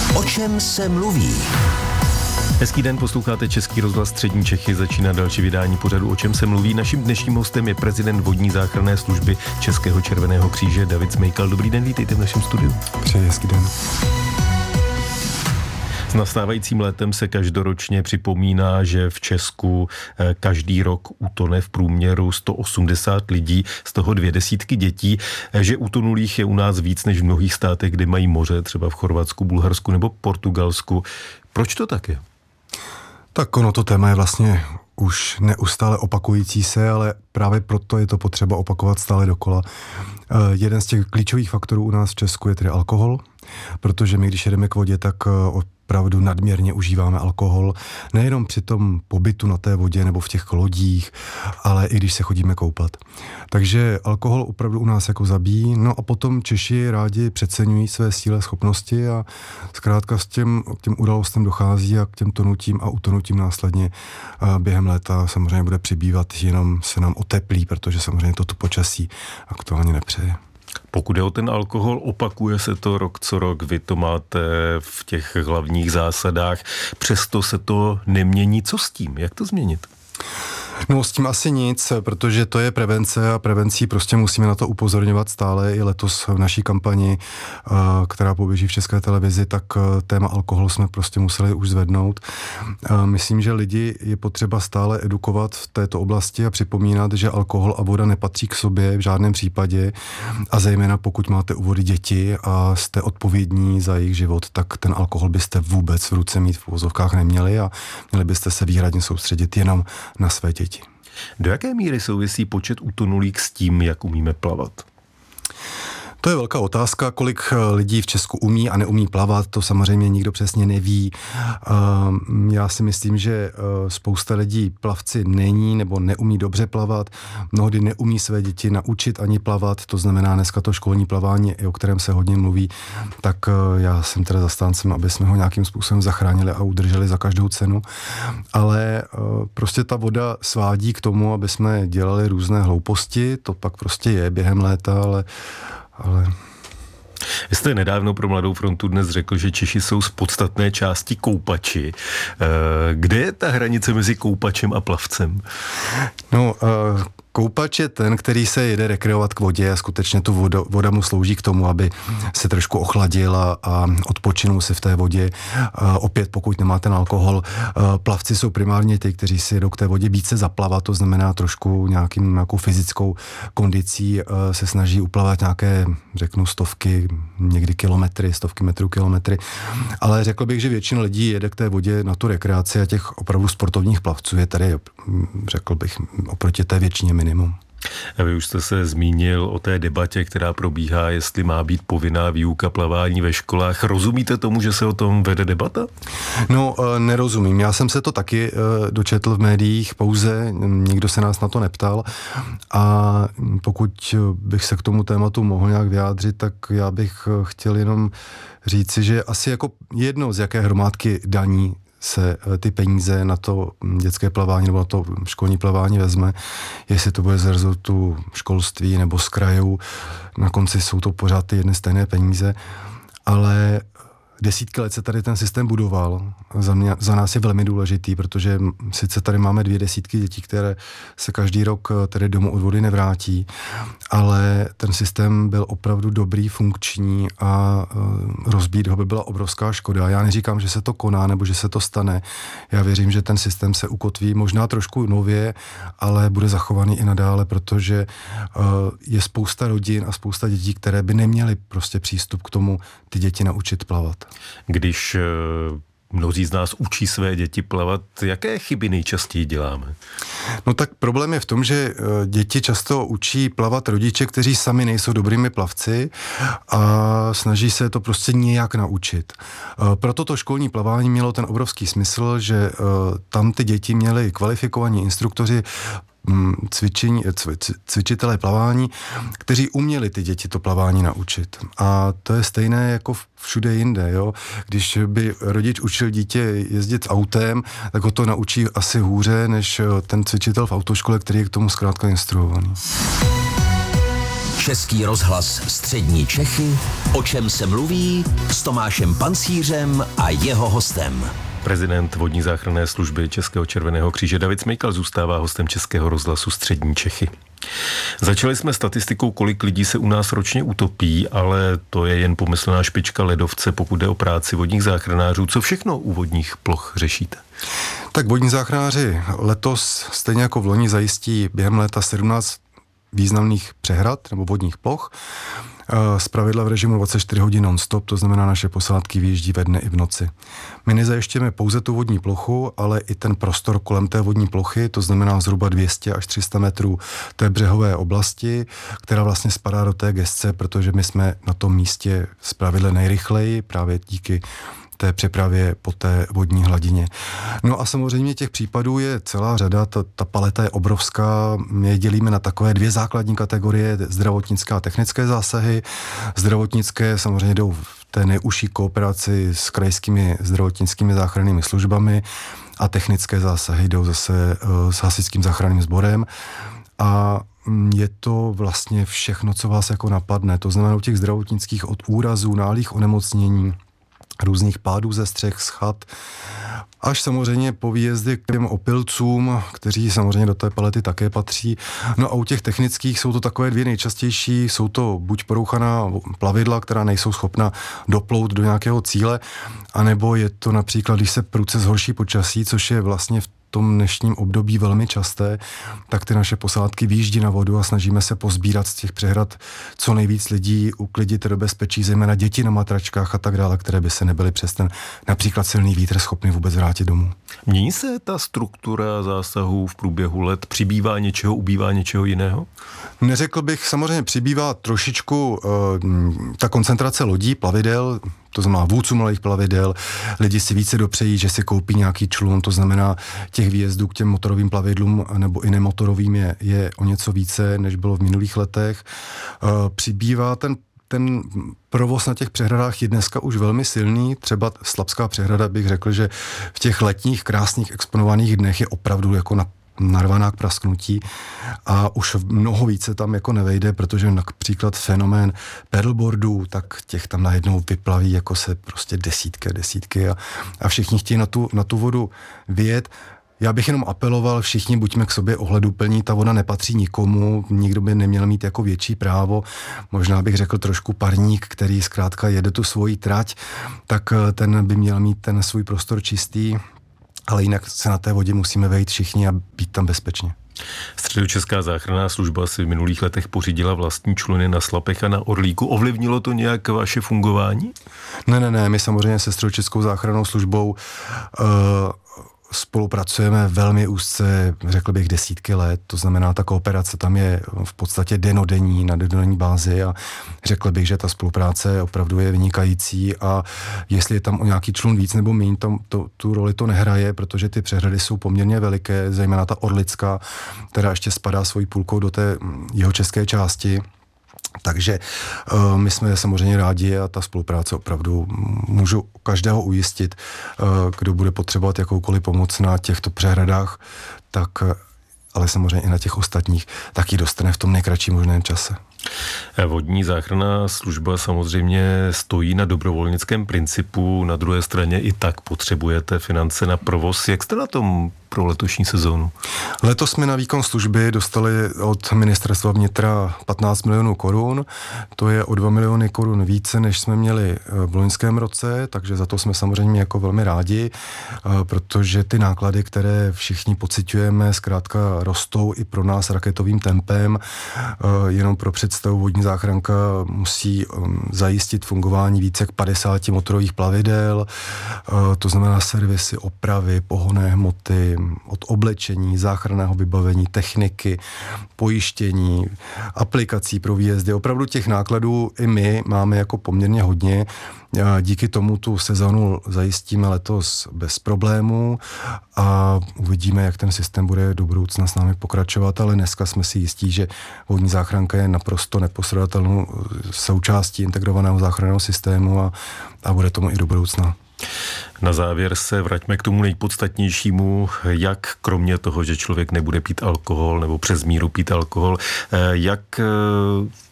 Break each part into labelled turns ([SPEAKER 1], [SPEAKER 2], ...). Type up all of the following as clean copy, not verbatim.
[SPEAKER 1] O čem se mluví?
[SPEAKER 2] Hezký den, posloucháte Český rozhlas Střední Čechy, začíná další vydání pořadu O čem se mluví. Naším dnešním hostem je prezident vodní záchranné služby Českého červeného kříže David Smejkal. Dobrý den, vítejte v našem studiu.
[SPEAKER 3] Přeji hezký den.
[SPEAKER 2] S nastávajícím létem se každoročně připomíná, že v Česku každý rok utone v průměru 180 lidí, z toho 200 dětí, že utonulých je u nás víc než v mnohých státech, kde mají moře, třeba v Chorvatsku, Bulharsku nebo Portugalsku. Proč to tak je?
[SPEAKER 3] Tak ono to téma je vlastně už neustále opakující se, ale právě proto je to potřeba opakovat stále dokola. Jeden z těch klíčových faktorů u nás v Česku je tedy alkohol, protože my, když jedeme k vodě, tak opravdu nadměrně užíváme alkohol, nejenom při tom pobytu na té vodě nebo v těch lodích, ale i když se chodíme koupat. Takže alkohol opravdu u nás jako zabíjí, no a potom Češi rádi přeceňují své síly, schopnosti a zkrátka k těm událostem dochází a k těm tonutím a utonutím následně během léta samozřejmě bude přibývat, jenom se nám oteplí, protože samozřejmě toto počasí aktuálně nepřeje.
[SPEAKER 2] Pokud je o ten alkohol, opakuje se to rok co rok, vy to máte v těch hlavních zásadách, přesto se to nemění. Co s tím? Jak to změnit?
[SPEAKER 3] No s tím asi nic, protože to je prevence a prevencí prostě musíme na to upozorňovat stále. I letos v naší kampani, která poběží v České televizi, tak téma alkoholu jsme prostě museli už zvednout. Myslím, že lidi je potřeba stále edukovat v této oblasti a připomínat, že alkohol a voda nepatří k sobě v žádném případě a zejména pokud máte u vody děti a jste odpovědní za jejich život, tak ten alkohol byste vůbec v ruce mít v uvozovkách neměli a měli byste se výhradně soustředit jenom na své děti.
[SPEAKER 2] Do jaké míry souvisí počet utonulých s tím, jak umíme plavat?
[SPEAKER 3] To je velká otázka, kolik lidí v Česku umí a neumí plavat, to samozřejmě nikdo přesně neví. Já si myslím, že spousta lidí plavci není nebo neumí dobře plavat, mnohdy neumí své děti naučit ani plavat, to znamená dneska to školní plavání, o kterém se hodně mluví, tak já jsem teda zastáncem, aby jsme ho nějakým způsobem zachránili a udrželi za každou cenu, ale prostě ta voda svádí k tomu, aby jsme dělali různé hlouposti, to pak prostě je během léta, ale
[SPEAKER 2] Vy jste nedávno pro Mladou frontu dnes řekl, že Češi jsou z podstatné části koupači. Kde je ta hranice mezi koupačem a plavcem?
[SPEAKER 3] No, koupač je ten, který se jede rekreovat k vodě a skutečně tu voda mu slouží k tomu, aby se trošku ochladil a odpočinul si v té vodě. Opět, pokud nemá ten alkohol, plavci jsou primárně ty, kteří si jedou k té vodě více zaplavat, to znamená trošku nějakou fyzickou kondicí se snaží uplavat nějaké, řeknu, stovky, někdy kilometry, stovky metrů, kilometry. Ale řekl bych, že většina lidí jede k té vodě na tu rekreaci a těch opravdu sportovních plavců je tady, řekl bych, oproti té většině minimum.
[SPEAKER 2] A vy už jste se zmínil o té debatě, která probíhá, jestli má být povinná výuka plavání ve školách. Rozumíte tomu, že se o tom vede debata?
[SPEAKER 3] No, nerozumím. Já jsem se to taky dočetl v médiích, pouze nikdo se nás na to neptal a pokud bych se k tomu tématu mohl nějak vyjádřit, tak já bych chtěl jenom říci, že asi jako jedno z jaké hromádky daní se ty peníze na to dětské plavání nebo na to školní plavání vezme, jestli to bude z rezortu školství nebo z krajů, na konci jsou to pořád ty jedny stejné peníze, ale desítky let se tady ten systém budoval. Za nás je velmi důležitý, protože sice tady máme 200 dětí, které se každý rok tedy domů od vody nevrátí, ale ten systém byl opravdu dobrý, funkční a rozbít ho by byla obrovská škoda. Já neříkám, že se to koná nebo že se to stane. Já věřím, že ten systém se ukotví možná trošku nově, ale bude zachovaný i nadále, protože je spousta rodin a spousta dětí, které by neměly prostě přístup k tomu ty děti naučit plavat.
[SPEAKER 2] Když mnozí z nás učí své děti plavat, jaké chyby nejčastěji děláme?
[SPEAKER 3] No tak problém je v tom, že děti často učí plavat rodiče, kteří sami nejsou dobrými plavci a snaží se to prostě nějak naučit. Proto to školní plavání mělo ten obrovský smysl, že tam ty děti měly kvalifikovaní instruktoři, cvičitelé plavání, kteří uměli ty děti to plavání naučit. A to je stejné jako všude jinde, jo. Když by rodič učil dítě jezdit autem, tak ho to naučí asi hůře, než ten cvičitel v autoškole, který je k tomu zkrátka instruovaný.
[SPEAKER 1] Český rozhlas Střední Čechy, o čem se mluví s Tomášem Pancířem a jeho hostem.
[SPEAKER 2] Prezident vodní záchranné služby Českého červeného kříže David Smejkal zůstává hostem Českého rozhlasu Střední Čechy. Začali jsme statistikou, kolik lidí se u nás ročně utopí, ale to je jen pomyslná špička ledovce, pokud jde o práci vodních záchranářů. Co všechno u vodních ploch řešíte?
[SPEAKER 3] Tak vodní záchranáři letos, stejně jako v loni, zajistí během léta 17 významných přehrad nebo vodních ploch. Zpravidla v režimu 24 hodin non-stop, to znamená, naše posádky vyjíždí ve dne i v noci. My nezajišťujeme pouze tu vodní plochu, ale i ten prostor kolem té vodní plochy, to znamená zhruba 200 až 300 metrů té břehové oblasti, která vlastně spadá do té gesce, protože my jsme na tom místě zpravidla nejrychleji, právě díky té přepravě po té vodní hladině. No a samozřejmě těch případů je celá řada, ta paleta je obrovská, my je dělíme na takové dvě základní kategorie, zdravotnické a technické zásahy. Zdravotnické samozřejmě jdou v té nejužší kooperaci s krajskými zdravotnickými záchrannými službami a technické zásahy jdou zase s hasičským záchranným sborem. A je to vlastně všechno, co vás jako napadne. To znamená u těch zdravotnických od úrazů, náhlých onemocnění, různých pádů ze střech, z chat, až samozřejmě po výjezdy k těm opilcům, kteří samozřejmě do té palety také patří. No a u těch technických jsou to takové dvě nejčastější, jsou to buď porouchaná plavidla, která nejsou schopna doplout do nějakého cíle, anebo je to například, když se prudce zhorší počasí, což je vlastně v tom dnešním období velmi časté, tak ty naše posádky vyjíždí na vodu a snažíme se pozbírat z těch přehrad co nejvíc lidí, uklidit do bezpečí, zejména děti na matračkách a tak dále, které by se nebyly přes ten například silný vítr schopny vůbec vrátit domů.
[SPEAKER 2] Mění se ta struktura zásahů v průběhu let? Přibývá něčeho, ubývá něčeho jiného?
[SPEAKER 3] Neřekl bych, samozřejmě přibývá trošičku ta koncentrace lodí, plavidel, to znamená vůdců malých plavidel, lidi si více dopřejí, že si koupí nějaký člun, to znamená těch výjezdů k těm motorovým plavidlům nebo i nemotorovým je o něco více, než bylo v minulých letech. Přibývá ten provoz na těch přehradách je dneska už velmi silný, třeba Slapská přehrada bych řekl, že v těch letních krásných exponovaných dnech je opravdu jako narvaná k prasknutí a už mnoho více tam jako nevejde, protože například fenomén paddleboardů, tak těch tam najednou vyplaví jako se prostě desítky a všichni chtějí na tu vodu vyjet. Já bych jenom apeloval, všichni buďme k sobě ohleduplní, ta voda nepatří nikomu, nikdo by neměl mít jako větší právo, možná bych řekl trošku parník, který zkrátka jede tu svoji trať, tak ten by měl mít ten svůj prostor čistý, ale jinak se na té vodě musíme vejít všichni a být tam bezpečně.
[SPEAKER 2] Středočeská záchranná služba si v minulých letech pořídila vlastní čluny na Slapech a na Orlíku. Ovlivnilo to nějak vaše fungování?
[SPEAKER 3] Ne, my samozřejmě se Středočeskou záchrannou službou spolupracujeme velmi úzce, řekl bych desítky let, to znamená, ta kooperace tam je v podstatě dennodenní, na dennodenní bázi a řekl bych, že ta spolupráce opravdu je vynikající a jestli je tam o nějaký člun víc nebo méně, tu roli to nehraje, protože ty přehrady jsou poměrně veliké, zejména ta Orlická, která ještě spadá svojí půlkou do té jihočeské části. Takže my jsme samozřejmě rádi a ta spolupráce opravdu můžu každého ujistit, kdo bude potřebovat jakoukoliv pomoc na těchto přehradách, tak, ale samozřejmě i na těch ostatních, tak ji dostane v tom nejkratším možném čase.
[SPEAKER 2] Vodní záchranná služba samozřejmě stojí na dobrovolnickém principu, na druhé straně i tak potřebujete finance na provoz. Jak jste na tom pro letošní sezónu?
[SPEAKER 3] Letos jsme na výkon služby dostali od ministerstva vnitra 15 milionů korun. To je o 2 miliony korun více, než jsme měli v loňském roce, takže za to jsme samozřejmě jako velmi rádi, protože ty náklady, které všichni pociťujeme, zkrátka rostou i pro nás raketovým tempem. Jenom pro představu, vodní záchranka musí zajistit fungování více jak 50 motorových plavidel, to znamená servisy, opravy, pohonné hmoty, od oblečení, záchranného vybavení, techniky, pojištění, aplikací pro výjezdy. Opravdu těch nákladů i my máme jako poměrně hodně. Díky tomu tu sezonu zajistíme letos bez problémů a uvidíme, jak ten systém bude do budoucna s námi pokračovat, ale dneska jsme si jistí, že vodní záchranka je naprosto nepostradatelnou součástí integrovaného záchranného systému a bude tomu i do budoucna.
[SPEAKER 2] Na závěr se vraťme k tomu nejpodstatnějšímu, jak kromě toho, že člověk nebude pít alkohol nebo přes míru pít alkohol, jak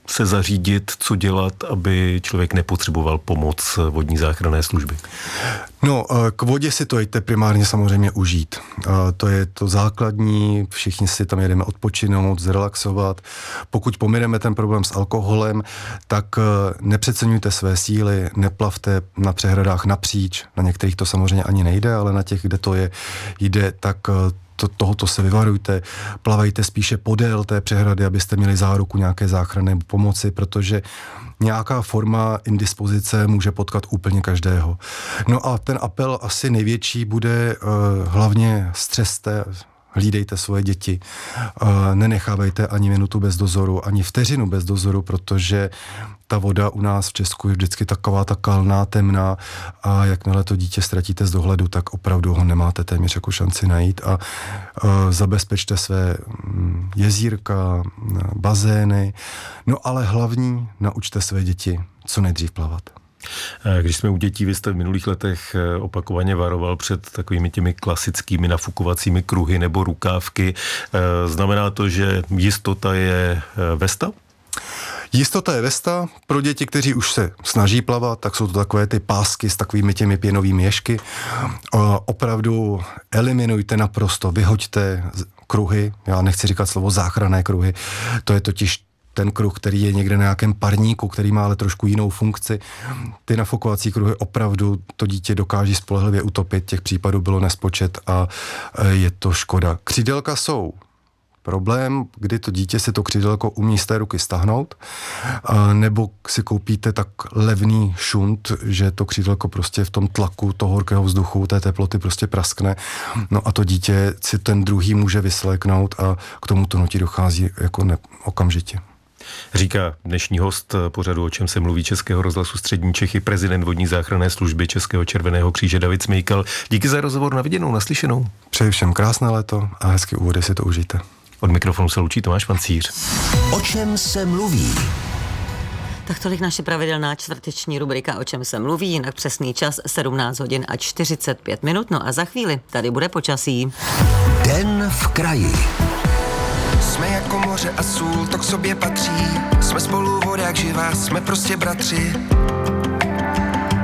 [SPEAKER 2] se zařídit, co dělat, aby člověk nepotřeboval pomoc vodní záchranné služby?
[SPEAKER 3] No, k vodě si to jděte primárně samozřejmě užít. To je to základní, všichni si tam jedeme odpočinout, zrelaxovat. Pokud pomineme ten problém s alkoholem, tak nepřeceňujte své síly, neplavte na přehradách napříč, na některých to samozřejmě ani nejde, ale na těch, kde to jde, tak tohoto se vyvarujte, plavejte spíše podél té přehrady, abyste měli záruku nějaké záchranné pomoci, protože nějaká forma indispozice může potkat úplně každého. No a ten apel asi největší bude hlavně střeste, hlídejte svoje děti, nenechávejte ani minutu bez dozoru, ani vteřinu bez dozoru, protože ta voda u nás v Česku je vždycky taková ta kalná, temná a jakmile to dítě ztratíte z dohledu, tak opravdu ho nemáte téměř jako šanci najít a zabezpečte své jezírka, bazény, no ale hlavní naučte své děti co nejdřív plavat.
[SPEAKER 2] Když jsme u dětí, vy jste v minulých letech opakovaně varoval před takovými těmi klasickými nafukovacími kruhy nebo rukávky. Znamená to, že jistota je vesta?
[SPEAKER 3] Jistota je vesta. Pro děti, kteří už se snaží plavat, tak jsou to takové ty pásky s takovými těmi pěnovými ježky. Opravdu eliminujte naprosto, vyhoďte kruhy. Já nechci říkat slovo záchranné kruhy. To je totiž ten kruh, který je někde na nějakém parníku, který má ale trošku jinou funkci. Ty nafukovací kruhy opravdu to dítě dokáží spolehlivě utopit. Těch případů bylo nespočet a je to škoda. Křídelka jsou problém, kdy to dítě si to křídelko umí z té ruky stáhnout, nebo si koupíte tak levný šunt, že to křídelko prostě v tom tlaku toho horkého vzduchu, té teploty prostě praskne. No a to dítě si ten druhý může vysléknout a k tomu to nutí dochází jako okamžitě.
[SPEAKER 2] Říká dnešní host pořadu O čem se mluví Českého rozhlasu Střední Čechy, prezident vodní záchranné služby Českého červeného kříže David Smejkal. Díky za rozhovor, na viděnou, naslyšenou.
[SPEAKER 3] Přeji všem krásné léto a hezky úvody si to užijte.
[SPEAKER 2] Od mikrofonu se loučí Tomáš Pancíř.
[SPEAKER 1] O čem se mluví?
[SPEAKER 4] Tak tolik naše pravidelná čtvrteční rubrika O čem se mluví, jinak přesný čas 17 hodin a 45 minut. No a za chvíli tady bude počasí.
[SPEAKER 1] Den v kraji.
[SPEAKER 5] Jsme jako moře a sůl, to k sobě patří. Jsme spolu voda jak živá, jsme prostě bratři.